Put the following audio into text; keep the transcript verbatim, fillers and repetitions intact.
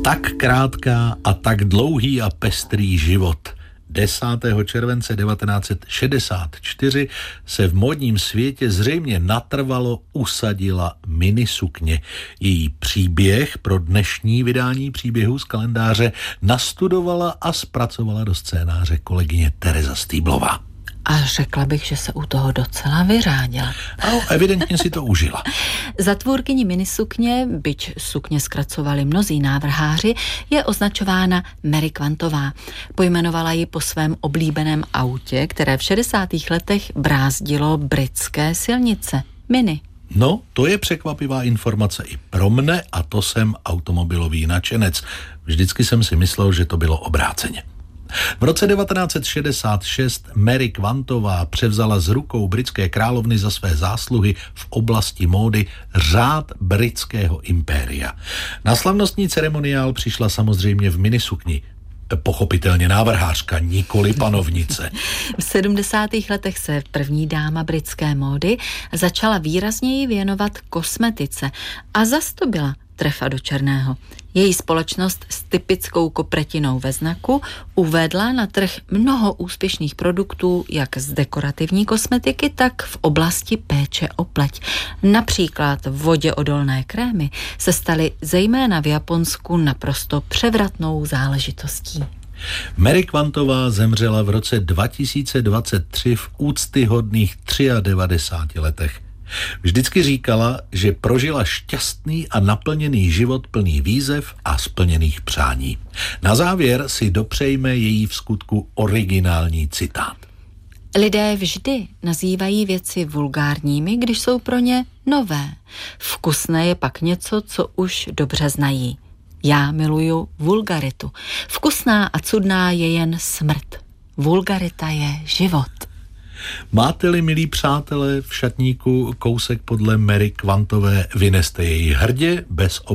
Tak krátká a tak dlouhý a pestrý život. desátého července devatenáct set šedesát čtyři se v módním světě zřejmě natrvalo usadila minisukně. Její příběh pro dnešní vydání příběhů z kalendáře nastudovala a zpracovala do scénáře kolegyně Tereza Stýblová. A řekla bych, že se u toho docela vyřádila. No, evidentně si to užila. Za tvůrkyni minisukně, byť sukně zkracovali mnozí návrháři, je označována Mary Quantová. Pojmenovala ji po svém oblíbeném autě, které v šedesátých letech brázdilo britské silnice. Mini. No, to je překvapivá informace i pro mne a to jsem automobilový nadšenec. Vždycky jsem si myslel, že to bylo obráceně. V roce devatenáct set šedesát šest Mary Quantová převzala z rukou britské královny za své zásluhy v oblasti módy řád britského impéria. Na slavnostní ceremoniál přišla samozřejmě v minisukni. Pochopitelně návrhářka, nikoli panovnice. V sedmdesátých letech se první dáma britské módy začala výrazněji věnovat kosmetice a zas to byla trefa do černého. Její společnost s typickou kopretinou ve znaku uvedla na trh mnoho úspěšných produktů jak z dekorativní kosmetiky, tak v oblasti péče o pleť. Například voděodolné krémy se staly zejména v Japonsku naprosto převratnou záležitostí. Mary Quantová zemřela v roce dva tisíce dvacet tři v úctyhodných devadesát třech letech. Vždycky říkala, že prožila šťastný a naplněný život plný výzev a splněných přání. Na závěr si dopřejme její vskutku originální citát. Lidé vždy nazývají věci vulgárními, když jsou pro ně nové. Vkusné je pak něco, co už dobře znají. Já miluju vulgaritu. Vkusná a cudná je jen smrt. Vulgarita je život. Máte-li, milí přátelé, v šatníku kousek podle Mary Quantové, vyneste jej hrdě, bez